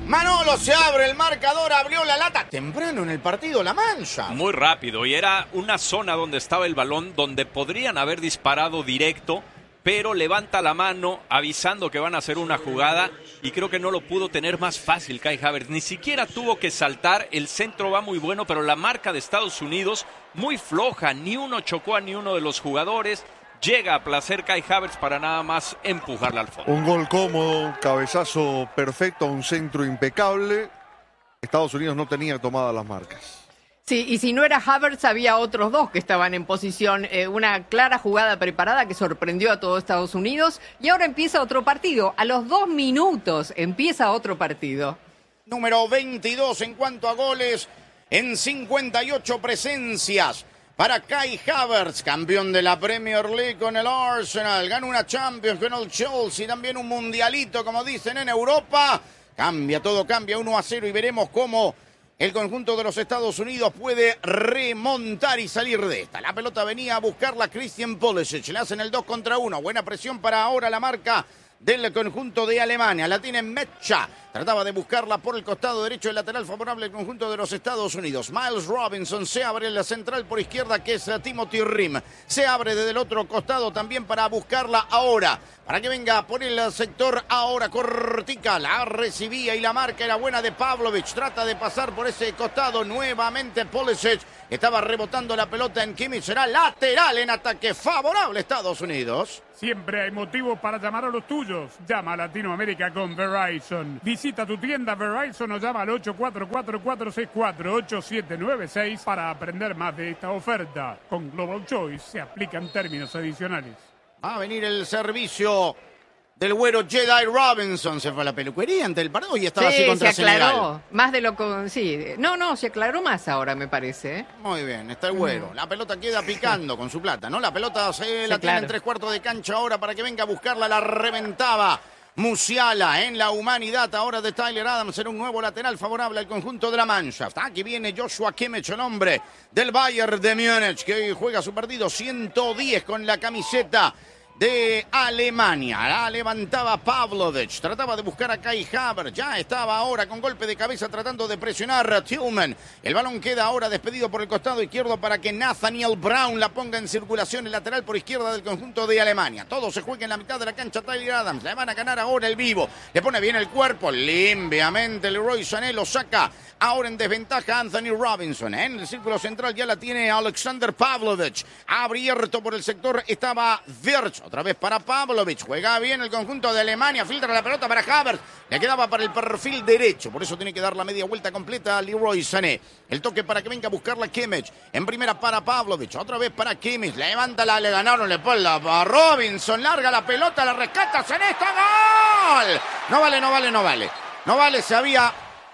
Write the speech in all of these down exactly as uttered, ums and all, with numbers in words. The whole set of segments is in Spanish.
Manolo se abre el marcador, abrió la lata. Temprano en el partido, la mancha. Muy rápido, y era una zona donde estaba el balón, donde podrían haber disparado directo, pero levanta la mano avisando que van a hacer una jugada, y creo que no lo pudo tener más fácil Kai Havertz. Ni siquiera tuvo que saltar, el centro va muy bueno, pero la marca de Estados Unidos muy floja, ni uno chocó a ni uno de los jugadores. Llega a placer Kai Havertz para nada más empujarla al fondo. Un gol cómodo, un cabezazo perfecto, un centro impecable. Estados Unidos no tenía tomadas las marcas. Sí, y si no era Havertz, había otros dos que estaban en posición. Eh, una clara jugada preparada que sorprendió a todo Estados Unidos. Y ahora empieza otro partido. A los dos minutos empieza otro partido. Número veintidós en cuanto a goles en cincuenta y ocho presencias. Para Kai Havertz, campeón de la Premier League con el Arsenal, gana una Champions con el Chelsea, también un mundialito, como dicen en Europa. Cambia, todo cambia, uno a cero, y veremos cómo el conjunto de los Estados Unidos puede remontar y salir de esta. La pelota venía a buscarla Christian Pulisic, le hacen el dos contra uno, buena presión para ahora la marca del conjunto de Alemania. La tiene Mecha. Trataba de buscarla por el costado derecho, el lateral favorable del conjunto de los Estados Unidos. Miles Robinson se abre en la central por izquierda, que es Timothy Rim. Se abre desde el otro costado también para buscarla ahora, para que venga por el sector ahora cortica. La recibía y la marca era buena de Pavlovic. Trata de pasar por ese costado nuevamente Pulisic. Estaba rebotando la pelota en Kimmich. Será lateral en ataque favorable Estados Unidos. Siempre hay motivos para llamar a los tuyos. Llama a Latinoamérica con Verizon. Visita tu tienda Verizon o llama al ocho cuatro cuatro, cuatro seis cuatro, ocho siete nueve seis para aprender más de esta oferta. Con Global Choice se aplican términos adicionales. Va a venir el servicio del güero Jedi Robinson. Se fue a la peluquería ante el partido y estaba sí, así contra se aclaró. Senegal. Más de lo que... Sí. No, no, se aclaró más ahora, me parece. ¿eh? Muy bien, está el güero. La pelota queda picando con su plata, ¿no? La pelota se sí, la tiene claro. en tres cuartos de cancha ahora para que venga a buscarla. La reventaba Musiala en la humanidad ahora de Tyler Adams. Era un nuevo lateral favorable al conjunto de la Mannschaft. Aquí viene Joshua Kimmich, el hombre del Bayern de Múnich, que hoy juega su partido ciento diez con la camiseta de Alemania. La levantaba Pavlovic, trataba de buscar a Kai Havertz, ya estaba ahora con golpe de cabeza tratando de presionar a Tillman. El balón queda ahora despedido por el costado izquierdo para que Nathaniel Brown la ponga en circulación, el lateral por izquierda del conjunto de Alemania. Todo se juega en la mitad de la cancha. Tyler Adams, le van a ganar ahora el vivo, le pone bien el cuerpo, limpiamente Leroy Sané lo saca ahora en desventaja Anthony Robinson. En el círculo central ya la tiene Alexander Pavlovic, abierto por el sector estaba Wirtz. Otra vez para Pavlovic, juega bien el conjunto de Alemania, filtra la pelota para Havertz, le quedaba para el perfil derecho, por eso tiene que dar la media vuelta completa a Leroy Sané. El toque para que venga a buscarla Kimmich, en primera para Pavlovic, otra vez para Kimmich, levántala, le ganaron la espalda a Robinson, larga la pelota, la rescata Sané, ¡está gol! No vale, no vale, no vale, no vale, se había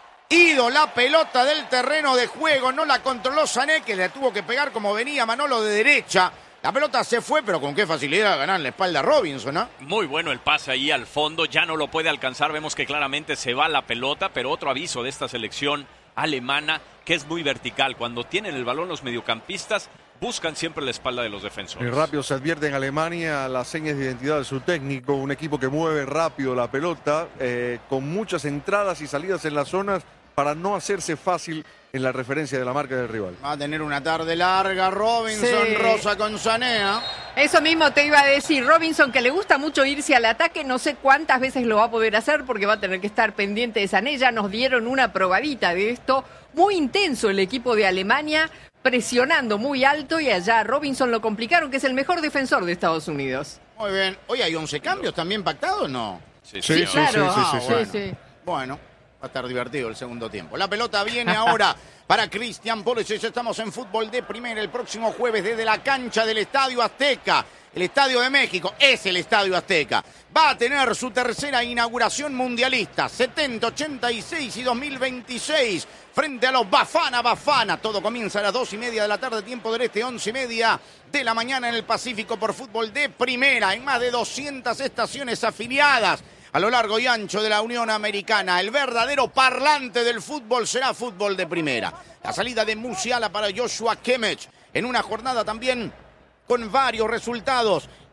ido la pelota del terreno de juego, no la controló Sané, que le tuvo que pegar como venía Manolo de derecha. La pelota se fue, pero con qué facilidad ganar la espalda a Robinson, ¿no? Muy bueno el pase ahí al fondo, ya no lo puede alcanzar, vemos que claramente se va la pelota, pero otro aviso de esta selección alemana, que es muy vertical. Cuando tienen el balón los mediocampistas, buscan siempre la espalda de los defensores. Y rápido se advierte en Alemania las señas de identidad de su técnico, un equipo que mueve rápido la pelota, eh, con muchas entradas y salidas en las zonas para no hacerse fácil en la referencia de la marca del rival. Va a tener una tarde larga Robinson, sí. Rosa con Sané, ¿eh? Eso mismo te iba a decir, Robinson, que le gusta mucho irse al ataque, no sé cuántas veces lo va a poder hacer porque va a tener que estar pendiente de Sané. Ya nos dieron una probadita de esto, muy intenso el equipo de Alemania, presionando muy alto, y allá a Robinson lo complicaron, que es el mejor defensor de Estados Unidos. Muy bien. Oye, ¿hay once cambios también pactados, no? Sí, Sí, sí, sí, claro. sí, sí, Ah, sí, bueno. Sí, sí. Bueno, va a estar divertido el segundo tiempo. La pelota viene ahora para Christian Pulisic. Estamos en fútbol de primera el próximo jueves desde la cancha del Estadio Azteca. El Estadio de México es el Estadio Azteca. Va a tener su tercera inauguración mundialista, setenta, ochenta y seis y dos mil veintiséis, frente a los Bafana Bafana. Todo comienza a las dos y media de la tarde, tiempo del este, once y media de la mañana en el Pacífico por fútbol de primera, en más de doscientas estaciones afiliadas a lo largo y ancho de la Unión Americana. El verdadero parlante del fútbol será fútbol de primera. La salida de Musiala para Joshua Kimmich en una jornada también con varios resultados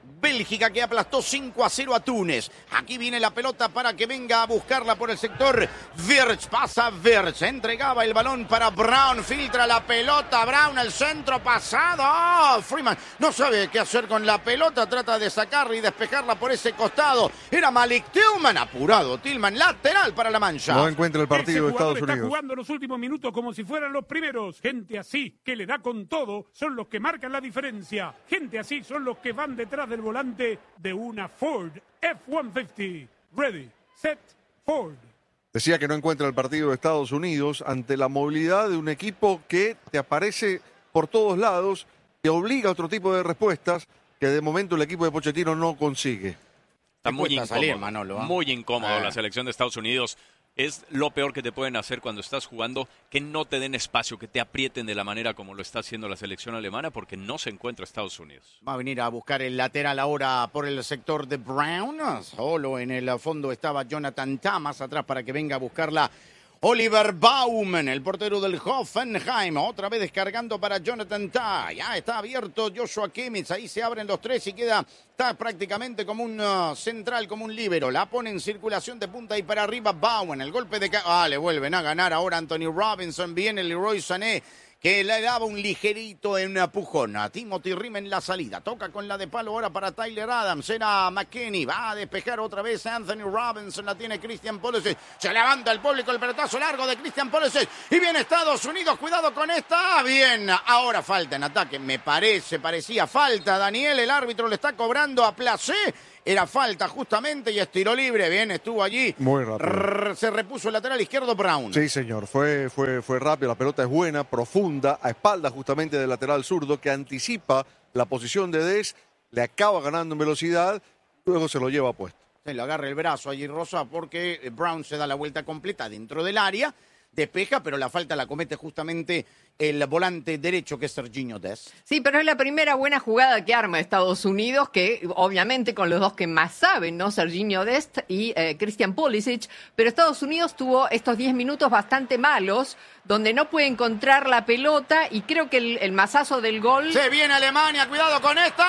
Bélgica que aplastó cinco a cero a Túnez. Aquí viene la pelota para que venga a buscarla por el sector. Wirtz, pasa Wirtz, entregaba el balón para Brown, filtra la pelota, Brown al centro pasado. Oh, Freeman no sabe qué hacer con la pelota, trata de sacarla y despejarla por ese costado. Era Malik Tillman, apurado Tillman, lateral para la Mannschaft. No encuentra el partido de Estados Unidos. Está jugando los últimos minutos como si fueran los primeros. Gente así, que le da con todo, son los que marcan la diferencia. Gente así son los que van detrás del volante de una Ford F ciento cincuenta. Ready, set, Ford. Decía que no encuentra el partido de Estados Unidos ante la movilidad de un equipo que te aparece por todos lados, que obliga a otro tipo de respuestas que de momento el equipo de Pochettino no consigue. Está muy incómodo, salir, Manolo, ¿eh? muy incómodo eh. la selección de Estados Unidos. Es lo peor que te pueden hacer cuando estás jugando, que no te den espacio, que te aprieten de la manera como lo está haciendo la selección alemana, porque no se encuentra Estados Unidos. Va a venir a buscar el lateral ahora por el sector de Brown. Solo en el fondo estaba Jonathan Tah, más atrás para que venga a buscarla Oliver Baumann, el portero del Hoffenheim, otra vez descargando para Jonathan Tah. Ya está abierto Joshua Kimmich, ahí se abren los tres y queda Tah prácticamente como un uh, central, como un líbero. La pone en circulación de punta y para arriba Baumann, el golpe de... Ah, le vuelven a ganar ahora Anthony Robinson, viene Leroy Sané, que le daba un ligerito en empujón a Timothy Riem en la salida. Toca con la de palo ahora para Tyler Adams. Era McKennie. Va a despejar otra vez a Anthony Robinson. La tiene Christian Pulisic. Se levanta el público. El pelotazo largo de Christian Pulisic. Y viene Estados Unidos. Cuidado con esta. Bien. Ahora falta en ataque. Me parece, parecía falta. Daniel, el árbitro le está cobrando a Placé. Era falta justamente y es tiro libre. Bien, estuvo allí. Muy rápido. Rrr, se repuso el lateral izquierdo Brown. Sí, señor. Fue, fue, fue rápido. La pelota es buena, profunda, a espaldas justamente del lateral zurdo que anticipa la posición de Dest. Le acaba ganando en velocidad. Luego se lo lleva puesto. Se le agarra el brazo allí Rosa porque Brown se da la vuelta completa dentro del área. Despeja, pero la falta la comete justamente el volante derecho que es Serginho Dest. Sí, pero es la primera buena jugada que arma Estados Unidos, que obviamente con los dos que más saben, ¿no? Serginho Dest y eh, Christian Pulisic, pero Estados Unidos tuvo estos diez minutos bastante malos, donde no puede encontrar la pelota y creo que el, el mazazo del gol... Se viene Alemania, cuidado con esta.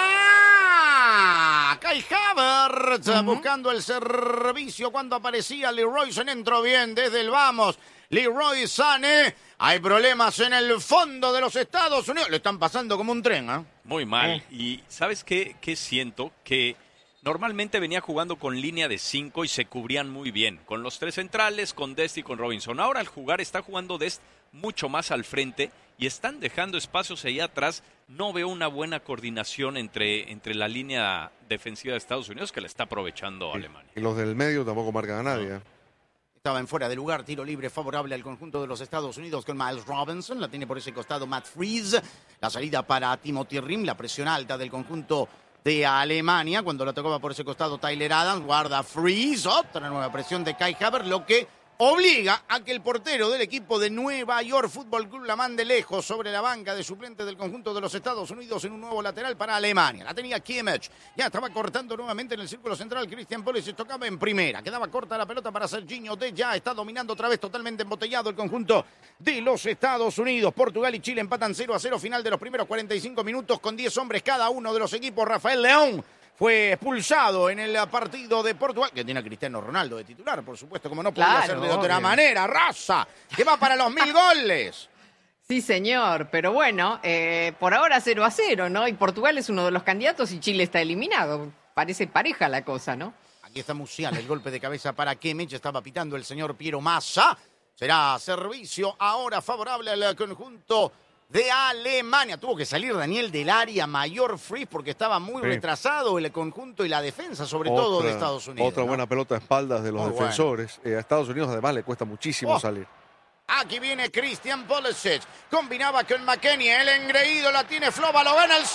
Kai Havertz uh-huh. buscando el servicio cuando aparecía Leroy Sané, entró bien desde el vamos. Leroy Sané, hay problemas en el fondo de los Estados Unidos. Le están pasando como un tren, ¿eh? Muy mal. Eh. Y ¿sabes qué, qué siento? Que normalmente venía jugando con línea de cinco y se cubrían muy bien. Con los tres centrales, con Dest y con Robinson. Ahora al jugar está jugando Dest mucho más al frente y están dejando espacios ahí atrás. No veo una buena coordinación entre, entre la línea defensiva de Estados Unidos que la está aprovechando Sí. Alemania. Y los del medio tampoco marcan a nadie. ¿eh? Estaba en fuera de lugar, tiro libre favorable al conjunto de los Estados Unidos con Miles Robinson. La tiene por ese costado Matt Freese. La salida para Timothy Riem, la presión alta del conjunto de Alemania. Cuando la tocaba por ese costado Tyler Adams, guarda Freese. Otra nueva presión de Kai Havertz, lo que obliga a que el portero del equipo de Nueva York Fútbol Club la mande lejos sobre la banca de suplente del conjunto de los Estados Unidos en un nuevo lateral para Alemania. La tenía Kimmich, ya estaba cortando nuevamente en el círculo central. Christian Pulisic tocaba en primera, quedaba corta la pelota para Serginho Dest, ya está dominando otra vez totalmente embotellado el conjunto de los Estados Unidos. Portugal y Chile empatan cero a cero, final de los primeros cuarenta y cinco minutos con diez hombres cada uno de los equipos. Rafael León fue expulsado en el partido de Portugal, que tiene a Cristiano Ronaldo de titular, por supuesto, como no podía Claro, ser de otra obvio. manera. Raza, que va para los mil goles. Sí, señor, pero bueno, eh, por ahora cero a cero, ¿no? Y Portugal es uno de los candidatos y Chile está eliminado. Parece pareja la cosa, ¿no? Aquí está Musiala, el golpe de cabeza para Kimmich, estaba pitando el señor Piero Massa. Será servicio ahora favorable al conjunto de Alemania. Tuvo que salir Daniel del área mayor Freeze porque estaba muy Sí. retrasado el conjunto y la defensa, sobre Otra- todo de Estados Unidos. Otra ¿no? buena pelota a espaldas de los Muy defensores. Eh, a Estados Unidos además le cuesta muchísimo Oh. salir. Aquí viene Christian Pulisic. Combinaba con McKennie. El engreído la tiene Flova. Lo gana el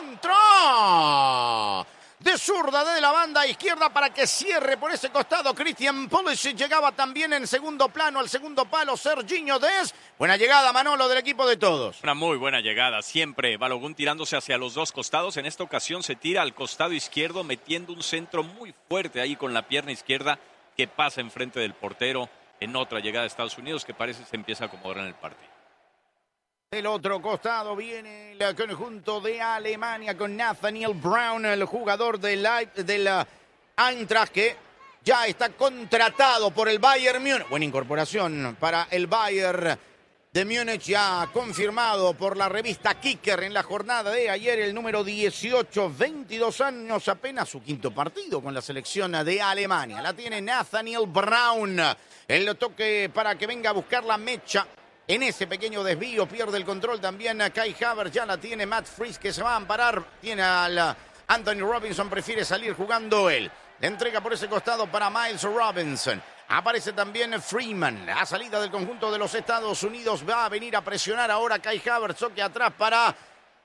centro. De zurda desde la banda izquierda para que cierre por ese costado. Christian Pulisic llegaba también en segundo plano al segundo palo. Serginho Dest. Buena llegada, Manolo, del equipo de todos. Una muy buena llegada, siempre Balogun tirándose hacia los dos costados. En esta ocasión se tira al costado izquierdo metiendo un centro muy fuerte ahí con la pierna izquierda que pasa enfrente del portero en otra llegada de Estados Unidos que parece se empieza a acomodar en el partido. Del otro costado viene el conjunto de Alemania con Nathaniel Brown, el jugador de la, de la Eintracht, que ya está contratado por el Bayern Múnich. Buena incorporación para el Bayern de Múnich, ya confirmado por la revista Kicker en la jornada de ayer, el número dieciocho, veintidós años, apenas su quinto partido con la selección de Alemania. La tiene Nathaniel Brown. El toque para que venga a buscar la mecha. En ese pequeño desvío pierde el control también Kai Havertz, ya la tiene Matt Fries que se va a amparar, tiene al Anthony Robinson, prefiere salir jugando él. Le entrega por ese costado para Miles Robinson. Aparece también Freeman, la salida del conjunto de los Estados Unidos, va a venir a presionar ahora Kai Havertz, toque atrás para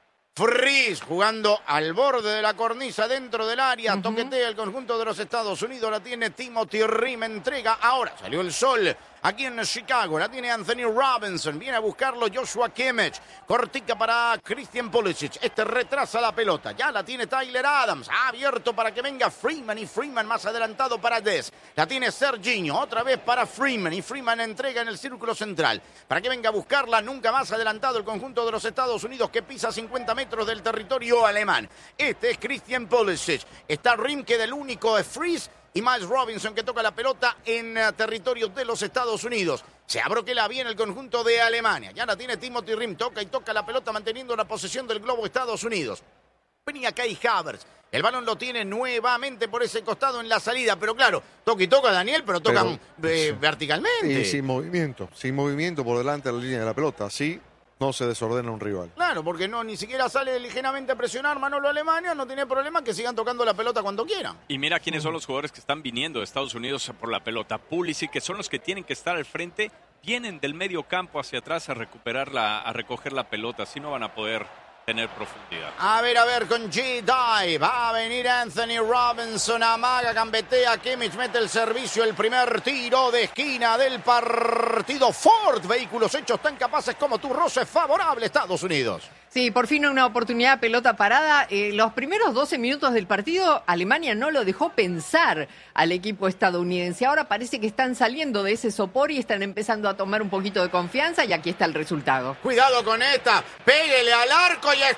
Fries, jugando al borde de la cornisa dentro del área, uh-huh. Toquetea el conjunto de los Estados Unidos, la tiene Timothy Ream, entrega, ahora salió el sol aquí en Chicago, la tiene Anthony Robinson, viene a buscarlo Joshua Kimmich, cortica para Christian Pulisic, este retrasa la pelota, ya la tiene Tyler Adams, ha abierto para que venga Freeman y Freeman más adelantado para Dest, la tiene Serginho, otra vez para Freeman y Freeman entrega en el círculo central, para que venga a buscarla, nunca más adelantado el conjunto de los Estados Unidos que pisa cincuenta metros del territorio alemán, este es Christian Pulisic, está Ream que del único es Fries, y Miles Robinson que toca la pelota en uh, territorio de los Estados Unidos. Se abroquela bien el conjunto de Alemania. Ya la tiene Timothy Ream, toca y toca la pelota manteniendo la posesión del globo Estados Unidos. Venía Kai Havertz. El balón lo tiene nuevamente por ese costado en la salida, pero claro, toca y toca Daniel, pero tocan pero, eh, sí. verticalmente. Y sin movimiento, sin movimiento por delante de la línea de la pelota, así no se desordena un rival. Claro, porque no ni siquiera sale ligeramente a presionar Manolo Alemania, no tiene problema que sigan tocando la pelota cuando quieran. Y mira quiénes son los jugadores que están viniendo de Estados Unidos por la pelota. Pulisic, que son los que tienen que estar al frente, vienen del medio campo hacia atrás a recuperar la, a recoger la pelota, así no van a poder tener profundidad. A ver, a ver, con G-Dive, va a venir Anthony Robinson, amaga, gambetea, Kimmich mete el servicio, el primer tiro de esquina del partido. Ford, vehículos hechos tan capaces como tu, roce favorable Estados Unidos. Sí, por fin una oportunidad, pelota parada. Eh, los primeros doce minutos del partido, Alemania no lo dejó pensar al equipo estadounidense. Ahora parece que están saliendo de ese sopor y están empezando a tomar un poquito de confianza y aquí está el resultado. Cuidado con esta, pégale al arco y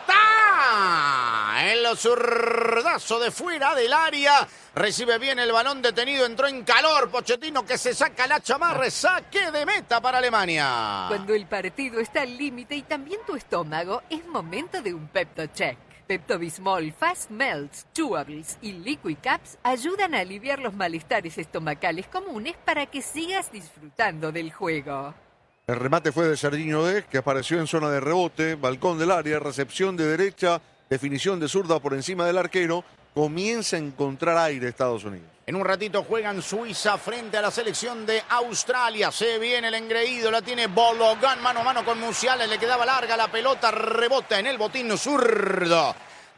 está. El zurdazo de fuera del área. Recibe bien el balón detenido, entró en calor Pochettino que se saca la chamarra, saque de meta para Alemania. Cuando el partido está al límite y también tu estómago, es momento de un Pepto-Check. Pepto-Bismol, Fast Melts, Chewables y Liquid Caps ayudan a aliviar los malestares estomacales comunes para que sigas disfrutando del juego. El remate fue de Serginho Dest, que apareció en zona de rebote, balcón del área, recepción de derecha, definición de zurda por encima del arquero. Comienza a encontrar aire Estados Unidos. En un ratito juegan Suiza frente a la selección de Australia. Se viene el engreído, la tiene Balogun mano a mano con Musiala. Le quedaba larga la pelota, rebota en el botín zurdo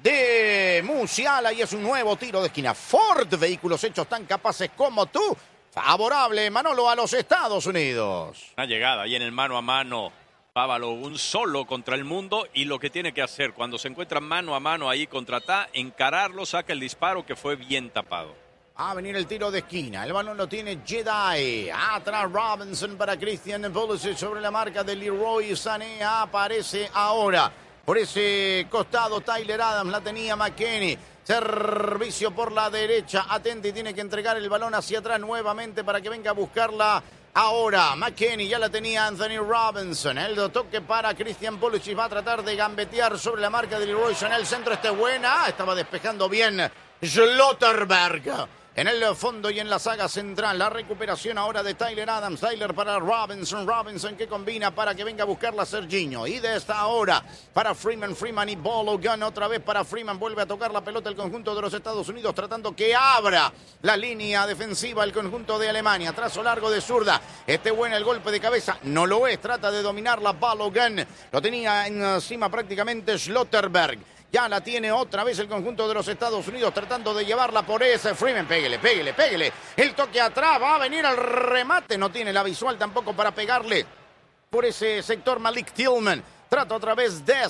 de Musiala y es un nuevo tiro de esquina. Ford, vehículos hechos tan capaces como tú. Favorable, Manolo, a los Estados Unidos. Una llegada ahí en el mano a mano. Balogun solo contra el mundo y lo que tiene que hacer cuando se encuentra mano a mano ahí contra Ta, encararlo, saca el disparo que fue bien tapado. Va a venir el tiro de esquina, el balón lo tiene Jedi, atrás Robinson para Christian Pulisic sobre la marca de Leroy Sané, aparece ahora por ese costado Tyler Adams, la tenía McKennie. Servicio por la derecha, Atenti tiene que entregar el balón hacia atrás nuevamente para que venga a buscarla. Ahora, McKennie ya la tenía Anthony Robinson. El toque para Christian Pulisic. Va a tratar de gambetear sobre la marca de Leroy Sané. El centro este buena. Estaba despejando bien Schlotterberg. En el fondo y en la saga central, la recuperación ahora de Tyler Adams. Tyler para Robinson. Robinson que combina para que venga a buscarla Serginho. Y de esta hora para Freeman. Freeman y Balogun. Otra vez para Freeman. Vuelve a tocar la pelota el conjunto de los Estados Unidos. Tratando que abra la línea defensiva el conjunto de Alemania. Trazo largo de zurda. Este bueno el golpe de cabeza. No lo es. Trata de dominarla Balogun. Lo tenía encima prácticamente Schlotterberg. Ya la tiene otra vez el conjunto de los Estados Unidos tratando de llevarla por ese Freeman. Péguele, péguele, péguele. El toque atrás, va a venir el remate. No tiene la visual tampoco para pegarle por ese sector Malik Tillman. Trata otra vez Dest.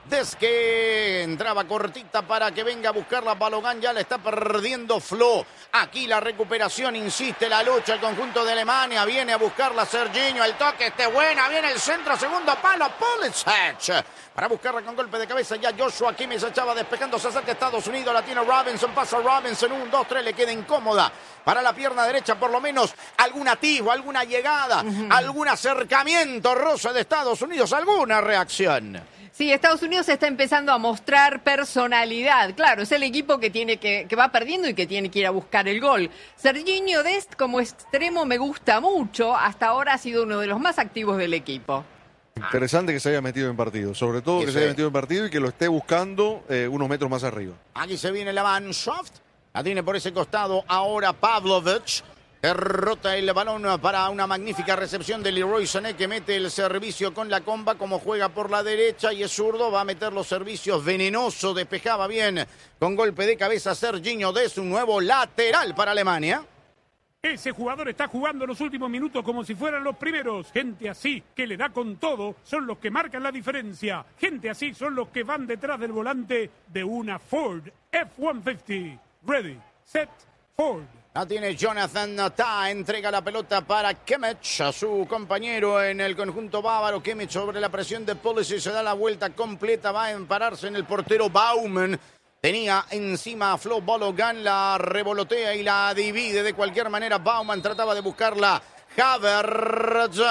Des que entraba cortita para que venga a buscar la Balogan, ya la está perdiendo Flo. Aquí la recuperación, insiste la lucha, el conjunto de Alemania, viene a buscarla Serginho, el toque este buena, viene el centro, segundo palo, Pulisic. Para buscarla con golpe de cabeza, ya Joshua Kimmich echaba despejando, se acerca Estados Unidos, la tiene Robinson, pasa Robinson, un, dos, tres, le queda incómoda. Para la pierna derecha, por lo menos, algún atisbo, alguna llegada, uh-huh. algún acercamiento, Rosa, de Estados Unidos, alguna reacción. Sí, Estados Unidos está empezando a mostrar personalidad. Claro, es el equipo que tiene que, que va perdiendo y que tiene que ir a buscar el gol. Serginho Dest como extremo me gusta mucho. Hasta ahora ha sido uno de los más activos del equipo. Interesante que se haya metido en partido. Sobre todo que sí. se haya metido en partido y que lo esté buscando eh, unos metros más arriba. Aquí se viene la Mannschaft. La tiene por ese costado ahora Pavlovic. Derrota el balón para una magnífica recepción de Leroy Sané, que mete el servicio con la comba, como juega por la derecha y es zurdo, va a meter los servicios venenoso, despejaba bien con golpe de cabeza Serginho Dest, un nuevo lateral para Alemania. Ese jugador está jugando los últimos minutos como si fueran los primeros. Gente así, que le da con todo, son los que marcan la diferencia. Gente así son los que van detrás del volante de una Ford F ciento cincuenta. Ready, set, Ford. La tiene Jonathan Tah, entrega la pelota para Kimmich, a su compañero en el conjunto bávaro. Kimmich sobre la presión de Pulisic, se da la vuelta completa, va a empararse en el portero Baumann. Tenía encima a Flo Balogan, la revolotea y la divide de cualquier manera. Baumann trataba de buscarla. Havertz.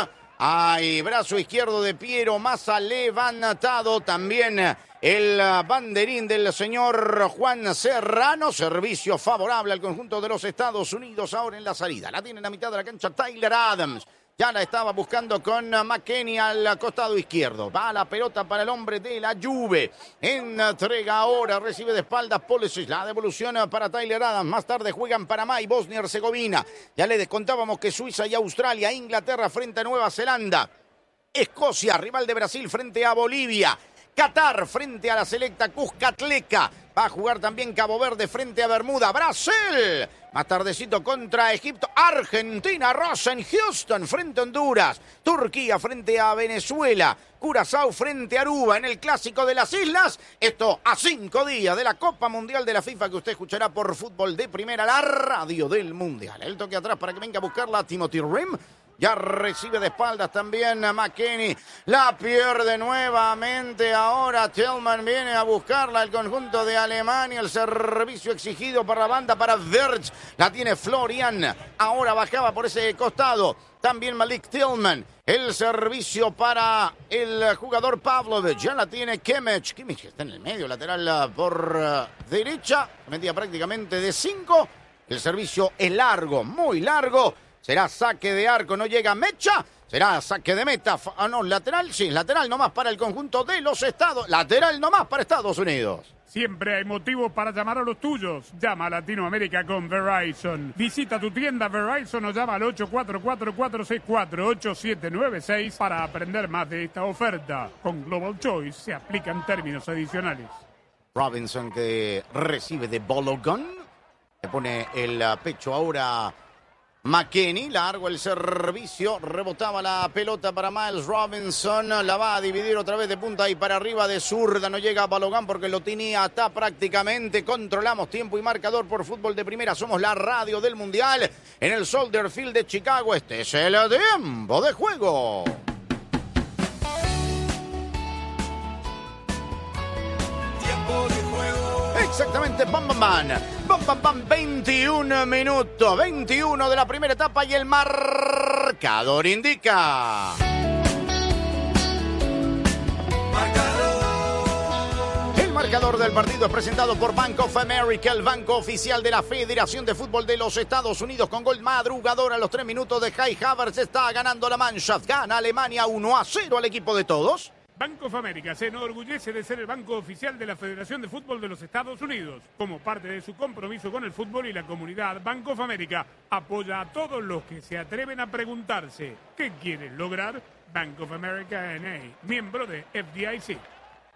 Ay, brazo izquierdo de Piero Massa levantado. También el banderín del señor Juan Serrano. Servicio favorable al conjunto de los Estados Unidos ahora en la salida. La tiene en la mitad de la cancha Tyler Adams. Ya la estaba buscando con McKennie al costado izquierdo. Va la pelota para el hombre de la Juve. Entrega ahora, recibe de espaldas Pulisic. La devolución para Tyler Adams. Más tarde juegan Panamá y Bosnia y Herzegovina. Ya le descontábamos que Suiza y Australia, Inglaterra frente a Nueva Zelanda. Escocia, rival de Brasil frente a Bolivia. Qatar frente a la selecta Cuscatleca. Va a jugar también Cabo Verde frente a Bermuda. Brasil, más tardecito contra Egipto. Argentina, Rosa en Houston frente a Honduras. Turquía frente a Venezuela. Curazao frente a Aruba en el Clásico de las Islas. Esto a cinco días de la Copa Mundial de la FIFA, que usted escuchará por Fútbol de Primera, la radio del Mundial. El toque atrás para que venga a buscarla Timothy Rim. Ya recibe de espaldas también a McKennie. La pierde nuevamente. Ahora Tillman viene a buscarla. El conjunto de Alemania. El servicio exigido para la banda para Wirtz. La tiene Florian. Ahora bajaba por ese costado. También Malik Tillman. El servicio para el jugador Pavlovic. Ya la tiene Kimmich. Kimmich está en el medio, lateral por uh, derecha. Metía prácticamente de cinco. El servicio es largo, muy largo. Será saque de arco, no llega Mecha. Será saque de meta. Ah, no, lateral, sí, lateral nomás para el conjunto de los Estados. Lateral nomás para Estados Unidos. Siempre hay motivos para llamar a los tuyos. Llama a Latinoamérica con Verizon. Visita tu tienda Verizon o llama al ocho cuatro cuatro, cuatro seis cuatro, ocho siete nueve seis para aprender más de esta oferta. Con Global Choice se aplican términos adicionales. Robinson, que recibe de Balogun. Le pone el pecho ahora McKennie, largo el servicio, rebotaba la pelota para Miles Robinson, la va a dividir otra vez de punta y para arriba de zurda, no llega a Balogun porque lo tenía hasta prácticamente. Controlamos tiempo y marcador por Fútbol de Primera, somos la radio del Mundial en el Soldier Field de Chicago. Este es el tiempo de juego. Tiempo de juego. Exactamente, bam, bam, bam, bam, bam, bam, veintiún minutos, veintiuno de la primera etapa y el marcador indica. Marcador. El marcador del partido es presentado por Bank of America, el banco oficial de la Federación de Fútbol de los Estados Unidos, con gol madrugador a los tres minutos de Kai Havertz. Está ganando la Mannschaft, gana Alemania uno a cero al equipo de todos. Bank of America se enorgullece de ser el banco oficial de la Federación de Fútbol de los Estados Unidos. Como parte de su compromiso con el fútbol y la comunidad, Bank of America apoya a todos los que se atreven a preguntarse ¿qué quieren lograr? Bank of America N A, miembro de F D I C.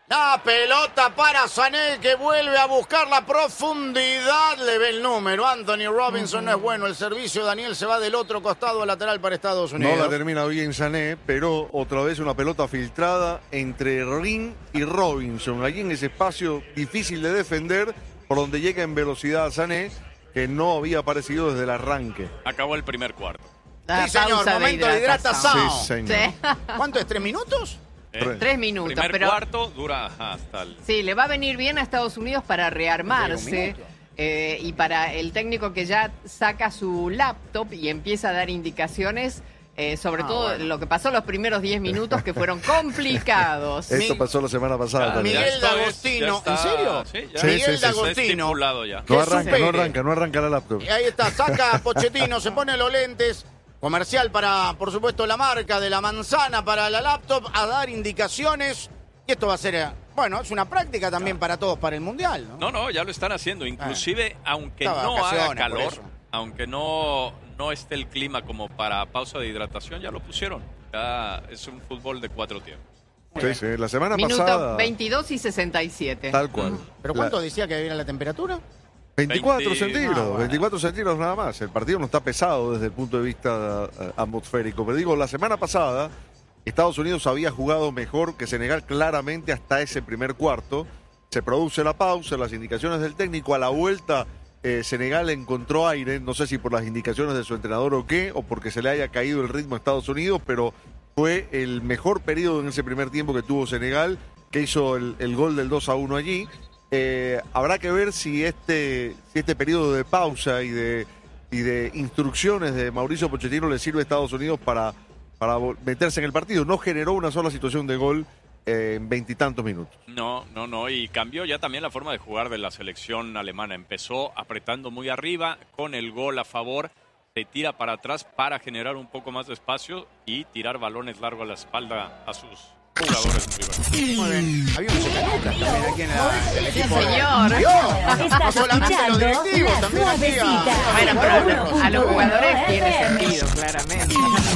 La pelota para Sané, que vuelve a buscar la profundidad. Le ve el número. Anthony Robinson uh-huh. no es bueno. El servicio, Daniel, se va del otro costado lateral para Estados Unidos. No la termina bien Sané, pero otra vez una pelota filtrada entre Ring y Robinson. Allí en ese espacio difícil de defender, por donde llega en velocidad Sané, que no había aparecido desde el arranque. Acabó el primer cuarto. La sí, señor. Momento de hidratación. Sí, señor. Sí. ¿Cuánto es? ¿Tres minutos? Eh, Tres minutos. Primer pero cuarto dura hasta el... Sí, le va a venir bien a Estados Unidos para rearmarse. Eh, y para el técnico que ya saca su laptop y empieza a dar indicaciones, eh, sobre ah, todo bueno. lo que pasó los primeros diez minutos, que fueron complicados. Esto pasó la semana pasada. Ah, Miguel D'Agostino, está, ¿en serio? Sí, ya. Sí, Miguel sí, sí, D'Agostino. Ya. No arranca, no arranca, no arranca la laptop. Y ahí está, saca a Pochettino, se pone los lentes. Comercial para, por supuesto, la marca de la manzana para la laptop, a dar indicaciones. Y esto va a ser, bueno, es una práctica también para todos para el Mundial, ¿no? No, no, ya lo están haciendo. Inclusive, ah, aunque Estaba no haga calor, aunque no, no esté el clima como para pausa de hidratación, ya lo pusieron. Ya es un fútbol de cuatro tiempos. Sí, sí, la semana Minuto pasada... veintidós y sesenta y siete. Tal cual. ¿Pero cuánto La... decía que era la temperatura? veinticuatro veinte... centígrados, ah, bueno. veinticuatro centígrados nada más. El partido no está pesado desde el punto de vista uh, atmosférico. Pero digo, la semana pasada Estados Unidos había jugado mejor que Senegal claramente hasta ese primer cuarto. Se produce la pausa, las indicaciones del técnico. A la vuelta eh, Senegal encontró aire, no sé si por las indicaciones de su entrenador o qué, o porque se le haya caído el ritmo a Estados Unidos, pero fue el mejor periodo en ese primer tiempo que tuvo Senegal, que hizo el, el gol del dos a uno allí. Eh, habrá que ver si este, si este periodo de pausa y de, y de instrucciones de Mauricio Pochettino le sirve a Estados Unidos para, para meterse en el partido. No generó una sola situación de gol eh, en veintitantos minutos. No, no, no. Y cambió ya también la forma de jugar de la selección alemana. Empezó apretando muy arriba, con el gol a favor. Se tira para atrás para generar un poco más de espacio y tirar balones largos a la espalda a sus jugadores. Muy bien. Había un secanucas también aquí en la, el equipo. Sí, señor. Dios, no solamente los directivos, también aquí a... Bueno, pero a los jugadores tiene sentido, claramente.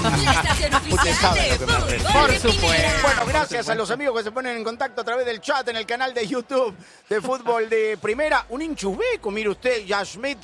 Usted sabe lo que me refiero. Por supuesto. Bueno, gracias a los amigos que se ponen en contacto a través del chat en el canal de YouTube de Fútbol de Primera. Un hinchusbeco, mire usted, Yashmit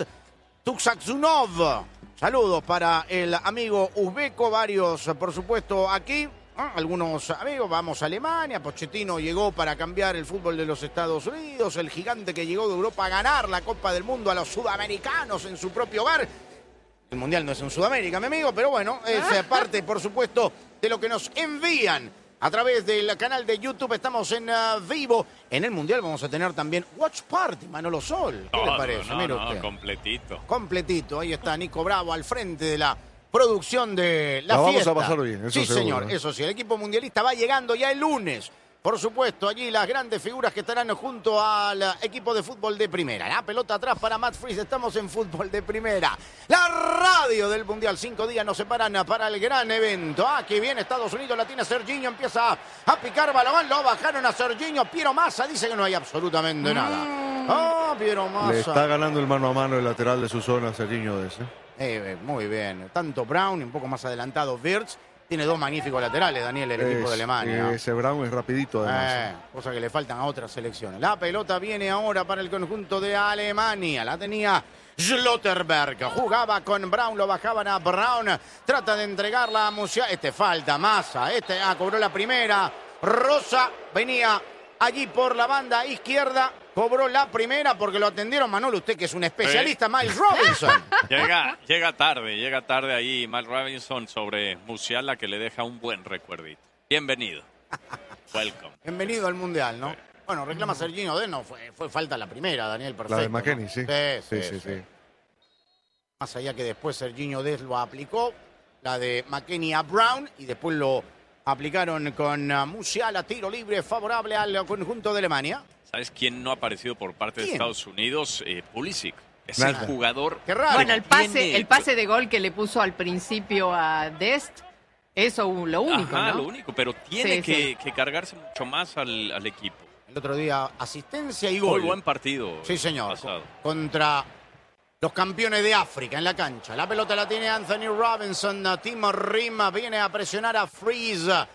Tuxaxunov. Saludos para el amigo uzbeco, varios, por supuesto, aquí. Ah, algunos amigos, vamos a Alemania. Pochettino llegó para cambiar el fútbol de los Estados Unidos. El gigante que llegó de Europa a ganar la Copa del Mundo a los sudamericanos en su propio hogar. El Mundial no es en Sudamérica, mi amigo, pero bueno, es parte, por supuesto, de lo que nos envían a través del canal de YouTube. Estamos en uh, vivo. En el Mundial vamos a tener también Watch Party, Manolo Sol. ¿Qué no, le parece? No, Mire no, usted. completito. Completito. Ahí está Nico Bravo al frente de la producción de la, la fiesta. Vamos a pasar bien, eso sí, seguro, señor, ¿eh? eso sí. El equipo mundialista va llegando ya el lunes. Por supuesto, allí las grandes figuras que estarán junto al equipo de fútbol de primera. La pelota atrás para Matt Freeze. Estamos en fútbol de primera. La radio del Mundial. Cinco días nos separan para el gran evento. Aquí viene Estados Unidos. La tiene Serginho. Empieza a picar balón. Lo bajaron a Serginho. Piero Massa dice que no hay absolutamente nada. Ah, Piero Massa. Le está ganando el mano a mano el lateral de su zona, Serginho de ese. Eh, muy bien. Tanto Brown y un poco más adelantado Wirtz. Tiene dos magníficos laterales, Daniel, el es, equipo de Alemania. Ese Brown es rapidito, además. Eh, cosa que le faltan a otras selecciones. La pelota viene ahora para el conjunto de Alemania. La tenía Schlotterberg. Jugaba con Brown, lo bajaban a Brown. Trata de entregarla a Musiala. Este falta, Massa. Este ah, cobró la primera. Rosa venía allí por la banda izquierda. Cobró la primera porque lo atendieron. Manolo, usted que es un especialista, sí. Miles Robinson. Llega, llega tarde, llega tarde ahí Miles Robinson sobre Musiala, que le deja un buen recuerdito. Bienvenido. Welcome. Bienvenido al Mundial, ¿no? Sí. Bueno, reclama Serginho de no, fue, fue falta la primera, Daniel, perfecto. La de McKennie, ¿no? sí. Sí, sí, sí, sí, sí. sí. Más allá que después Serginho Dest lo aplicó, la de McKennie a Brown, y después lo aplicaron con uh, Musiala, tiro libre favorable al conjunto de Alemania. ¿Sabes quién no ha aparecido por parte ¿Quién? de Estados Unidos? Eh, Pulisic. Es Nada. el jugador. Qué raro. Bueno, el pase, tiene... el pase de gol que le puso al principio a Dest, eso lo único, Ajá, ¿no? lo único, pero tiene Sí, que, sí. que cargarse mucho más al, al equipo. El otro día, asistencia y gol. Muy buen partido. Sí, señor. Pasado. Contra los campeones de África en la cancha. La pelota la tiene Anthony Robinson. Timo Rima viene a presionar a Freeze.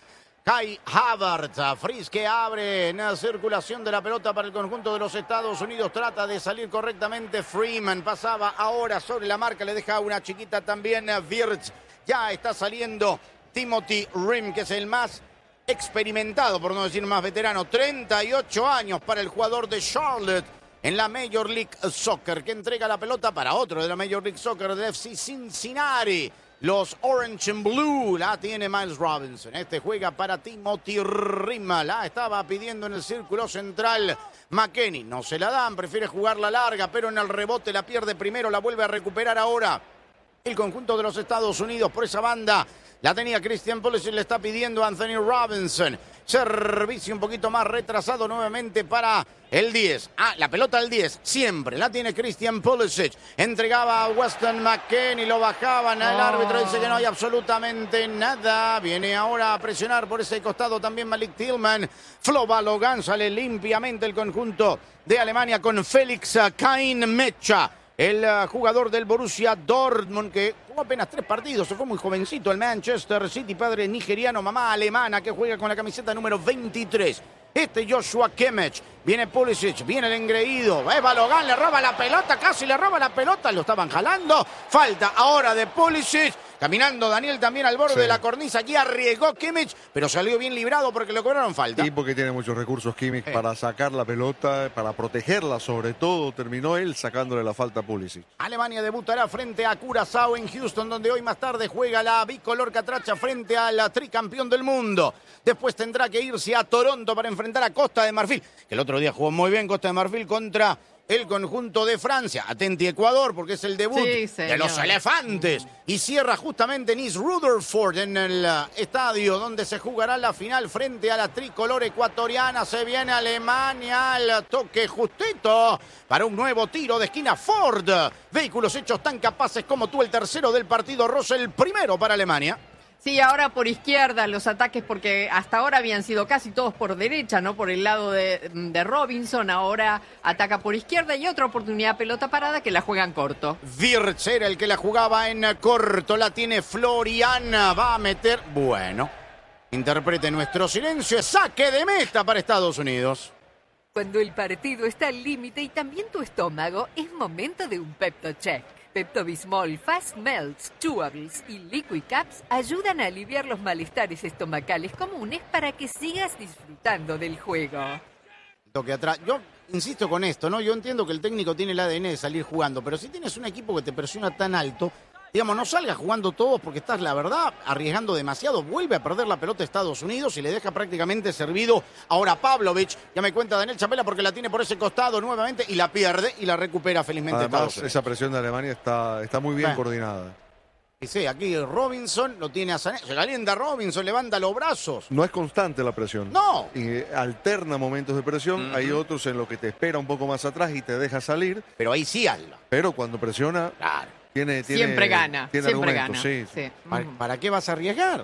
Kai Havertz. Fries que abre en la circulación de la pelota para el conjunto de los Estados Unidos. Trata de salir correctamente Freeman. Pasaba ahora sobre la marca. Le deja una chiquita también a Wirtz. Ya está saliendo Timothy Rim, que es el más experimentado, por no decir más veterano. treinta y ocho años para el jugador de Charlotte en la Major League Soccer, que entrega la pelota para otro de la Major League Soccer del F C Cincinnati. Los Orange and Blue la tiene Miles Robinson. Este juega para Timothy Rim. La estaba pidiendo en el círculo central McKennie. No se la dan, prefiere jugarla larga, pero en el rebote la pierde primero, la vuelve a recuperar ahora el conjunto de los Estados Unidos. Por esa banda la tenía Christian Pulisic, le está pidiendo Anthony Robinson. Servicio un poquito más retrasado nuevamente para el diez. Ah, la pelota al diez, siempre la tiene Christian Pulisic. Entregaba a Weston McKennie, lo bajaban. El árbitro dice que no hay absolutamente nada. Viene ahora a presionar por ese costado también Malik Tillman. Flo Balogan, sale limpiamente el conjunto de Alemania con Félix Kain-Mecha, el uh, jugador del Borussia Dortmund, que jugó apenas tres partidos, se fue muy jovencito. El Manchester City, padre nigeriano, mamá alemana, que juega con la camiseta número veintitrés. Este Joshua Kimmich, viene Pulisic, viene el engreído, eh, Balogan le roba la pelota, casi le roba la pelota, lo estaban jalando. Falta ahora de Pulisic. Caminando Daniel también al borde sí. de la cornisa. Aquí arriesgó Kimmich, pero salió bien librado porque le cobraron falta. Y porque tiene muchos recursos Kimmich eh. para sacar la pelota, para protegerla sobre todo. Terminó él sacándole la falta a Pulisic. Alemania debutará frente a Curazao en Houston, donde hoy más tarde juega la bicolor catracha frente al tricampeón del mundo. Después tendrá que irse a Toronto para enfrentar a Costa de Marfil, que el otro día jugó muy bien Costa de Marfil contra el conjunto de Francia. Atenti Ecuador, porque es el debut Sí, de los elefantes. Y cierra justamente en East Rutherford, en el uh, estadio donde se jugará la final frente a la tricolor ecuatoriana. Se viene Alemania al toque justito para un nuevo tiro de esquina. Ford, vehículos hechos tan capaces como tú, el tercero del partido. Rosa, el primero para Alemania. Sí, ahora por izquierda los ataques, porque hasta ahora habían sido casi todos por derecha, ¿no? Por el lado de, de Robinson, ahora ataca por izquierda y otra oportunidad pelota parada que la juegan corto. Wirtz era el que la jugaba en corto, la tiene Floriana, va a meter, bueno, interprete nuestro silencio, saque de meta para Estados Unidos. Cuando el partido está al límite y también tu estómago, es momento de un Pepto Check. Pepto-Bismol, Fast Melts, Chewables y Liquid Caps ayudan a aliviar los malestares estomacales comunes para que sigas disfrutando del juego. Toque atrás. Yo insisto con esto, ¿no? Yo entiendo que el técnico tiene el A D N de salir jugando, pero si tienes un equipo que te presiona tan alto, digamos, no salgas jugando todos porque estás, la verdad, arriesgando demasiado. Vuelve a perder la pelota Estados Unidos y le deja prácticamente servido ahora Pavlovich. Ya me cuenta Daniel Chapela porque la tiene por ese costado nuevamente y la pierde y la recupera felizmente Estados Además, Unidos. esa presión de Alemania está, está muy bien Bueno. coordinada. Y sí, aquí Robinson lo tiene a Sané. Se calienta Robinson, levanta los brazos. No es constante la presión. No. Y alterna momentos de presión. Uh-huh. Hay otros en los que te espera un poco más atrás y te deja salir. Pero ahí sí habla. Pero cuando presiona, Claro. tiene, tiene Siempre gana, tiene siempre gana. argumentos, sí. Sí. ¿Para, Ujú. para qué vas a arriesgar?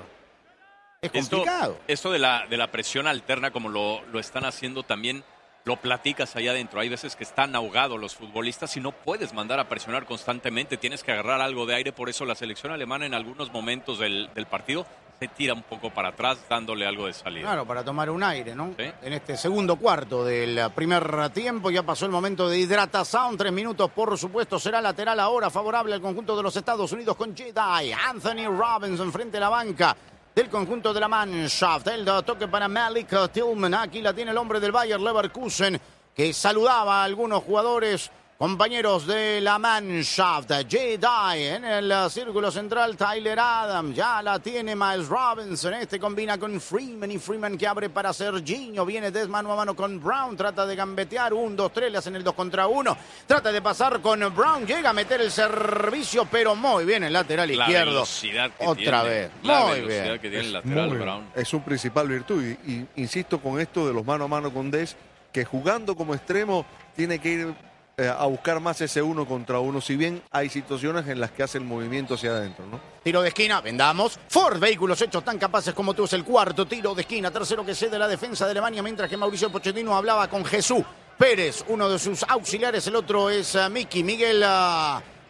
Es Esto, complicado. esto de la, de la presión alterna, como lo, lo están haciendo también, lo platicas allá adentro. Hay veces que están ahogados los futbolistas y no puedes mandar a presionar constantemente. Tienes que agarrar algo de aire. Por eso la selección alemana en algunos momentos del, del partido se tira un poco para atrás, dándole algo de salida. Claro, para tomar un aire, ¿no? Sí. En este segundo cuarto del primer tiempo ya pasó el momento de hidratación. Tres minutos, por supuesto, será lateral ahora, favorable al conjunto de los Estados Unidos con Jedi. Anthony Robinson frente a la banca del conjunto de la Mannschaft. El toque para Malik Tillman. Aquí la tiene el hombre del Bayer Leverkusen, que saludaba a algunos jugadores, compañeros de la Mannschaft. Jedi en el círculo central, Tyler Adams. Ya la tiene Miles Robinson. Este combina con Freeman y Freeman que abre para Serginho. Viene de mano a mano con Brown. Trata de gambetear. Un, dos, tres. Le hacen el dos contra uno. Trata de pasar con Brown. Llega a meter el servicio, pero muy bien el lateral La izquierdo. velocidad que Otra tiene, vez. La Muy velocidad bien. que tiene el Muy lateral bien. Brown. Es su principal virtud. Y, y insisto con esto de los mano a mano con Dest, que jugando como extremo tiene que ir eh, a buscar más ese uno contra uno, si bien hay situaciones en las que hace el movimiento hacia adentro, ¿no? Tiro de esquina, vendamos. Ford, vehículos hechos tan capaces como tú, es el cuarto tiro de esquina. Tercero que cede la defensa de Alemania, mientras que Mauricio Pochettino hablaba con Jesús Pérez, uno de sus auxiliares. El otro es uh, Miki, Miguel uh,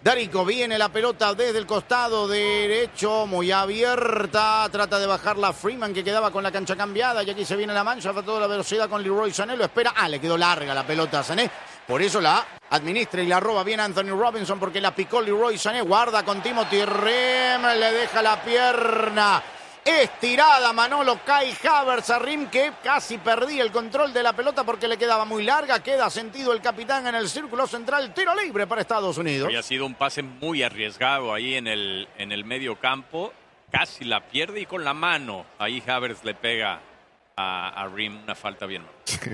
Darico, viene la pelota desde el costado derecho, muy abierta, trata de bajarla Freeman, que quedaba con la cancha cambiada, y aquí se viene la mancha, a toda la velocidad con Leroy Sané, lo espera, ah, le quedó larga la pelota a Sané, por eso la administra y la roba bien Anthony Robinson, porque la picó Leroy Sané, guarda con Timothy Rim, le deja la pierna estirada Manolo Kai Havertz a Rim, que casi perdía el control de la pelota porque le quedaba muy larga. Queda sentido el capitán en el círculo central. Tiro libre para Estados Unidos. Había sido un pase muy arriesgado ahí en el, en el medio campo. Casi la pierde y con la mano ahí Havertz le pega a, a Rim una falta bien.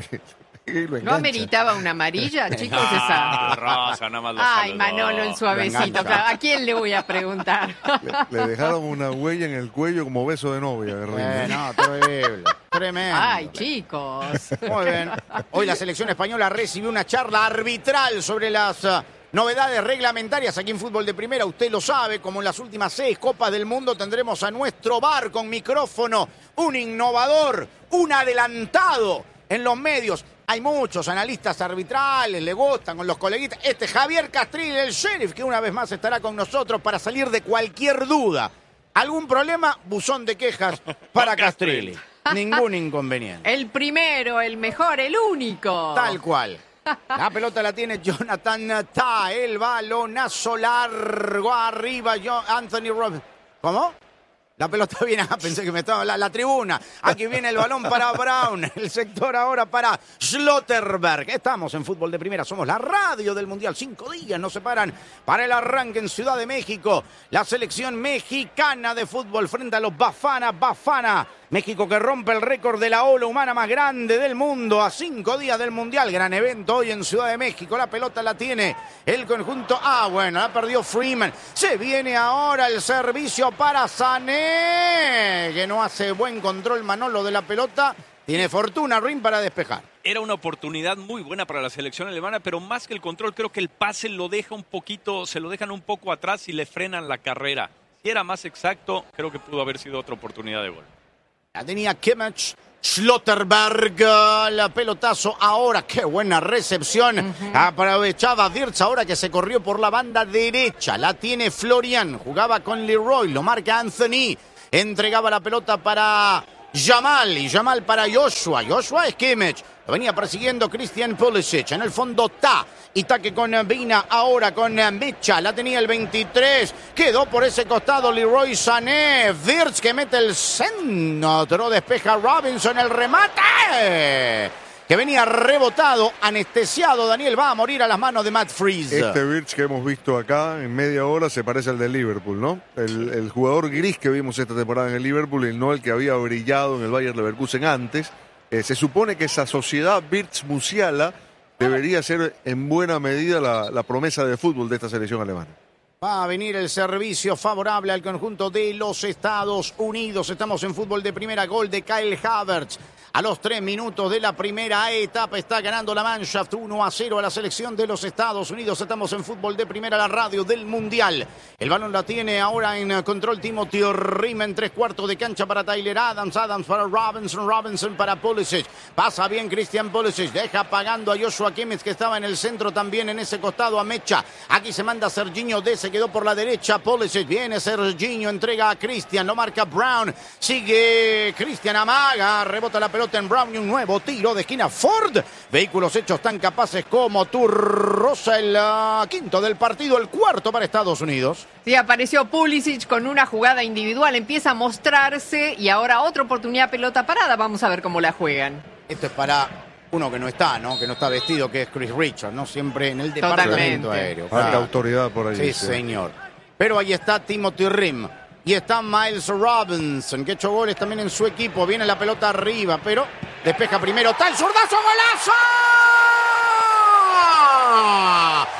¿No ameritaba una amarilla, chicos? Ah, esa? Rosa, nada más lo Ay, saludó. Manolo en suavecito. Claro. ¿A quién le voy a preguntar? Le, le dejaron una huella en el cuello como beso de novia. Eh, no, terrible. Tremendo. Ay, chicos. Muy bien. Hoy la selección española recibió una charla arbitral sobre las uh, novedades reglamentarias aquí en Fútbol de Primera. Usted lo sabe, como en las últimas seis Copas del Mundo tendremos a nuestro V A R con micrófono, un innovador, un adelantado en los medios. Hay muchos analistas arbitrales, le gustan con los coleguitas. Este Javier Castrilli, el sheriff, que una vez más estará con nosotros para salir de cualquier duda. ¿Algún problema? Buzón de quejas para Castrilli. Ningún inconveniente. El primero, el mejor, el único. Tal cual. La pelota la tiene Jonathan Tah. El balonazo largo arriba. Yo, Anthony Robinson. ¿Cómo? La pelota viene, ah, pensé que me estaba la, la tribuna. Aquí viene el balón para Brown. El sector ahora para Schlotterberg. Estamos en Fútbol de Primera. Somos la radio del Mundial. Cinco días nos separan para el arranque en Ciudad de México. La selección mexicana de fútbol frente a los Bafana Bafana. México que rompe el récord de la ola humana más grande del mundo a cinco días del Mundial. Gran evento hoy en Ciudad de México. La pelota la tiene el conjunto. Ah, bueno, la perdió Freeman. Se viene ahora el servicio para Sané, que no hace buen control Manolo de la pelota. Tiene fortuna Rim para despejar. Era una oportunidad muy buena para la selección alemana, pero más que el control, creo que el pase lo deja un poquito, se lo dejan un poco atrás y le frenan la carrera. Si era más exacto, creo que pudo haber sido otra oportunidad de gol. La tenía Kimmich, Schlotterberg, la pelotazo ahora, qué buena recepción. Uh-huh. Aprovechaba Wirtz ahora que se corrió por la banda derecha. La tiene Florian, jugaba con Leroy, lo marca Anthony. Entregaba la pelota para Jamal y Jamal para Joshua. Joshua es Kimmich. Lo venía persiguiendo Christian Pulisic. En el fondo Ta. Y taque con Vina, ahora con Mecha. La tenía el veintitrés. Quedó por ese costado Leroy Sané. Wirtz que mete el centro. Despeja Robinson el remate. Que venía rebotado, anestesiado. Daniel va a morir a las manos de Matt Freese. Este Wirtz que hemos visto acá en media hora se parece al del Liverpool, ¿no? El, el jugador gris que vimos esta temporada en el Liverpool y no el que había brillado en el Bayer Leverkusen antes. Eh, se supone que esa sociedad Wirtz-Musiala debería ser en buena medida la, la promesa de fútbol de esta selección alemana. Va a venir el servicio favorable al conjunto de los Estados Unidos. Estamos en Fútbol de Primera, gol de Kyle Havertz. A los tres minutos de la primera etapa está ganando la Mannschaft uno a cero a la selección de los Estados Unidos. Estamos en Fútbol de Primera, la radio del Mundial. El balón la tiene ahora en control Timothy Rim en tres cuartos de cancha para Tyler Adams. Adams para Robinson, Robinson para Pulisic. Pasa bien Christian Pulisic, deja pagando a Joshua Kimmich que estaba en el centro también en ese costado a Mecha. Aquí se manda Serginho D, se quedó por la derecha Pulisic. Viene Serginho, entrega a Christian, lo marca Brown. Sigue Christian, amaga, rebota la pelota en Brown y un nuevo tiro de esquina. Ford, vehículos hechos tan capaces como tú. Rosa el uh, quinto del partido, el cuarto para Estados Unidos. Sí, apareció Pulisic con una jugada individual, empieza a mostrarse y ahora otra oportunidad, pelota parada. Vamos a ver cómo la juegan. Esto es para uno que no está, ¿no? Que no está vestido, que es Chris Richards, ¿no? Siempre en el departamento Totalmente. aéreo. Falta Claro. autoridad por ahí. Sí, sí, señor. Pero ahí está Timothy Rim. Y está Miles Robinson, que ha hecho goles también en su equipo. Viene la pelota arriba, pero despeja primero. ¡Está el zurdazo! ¡Golazo!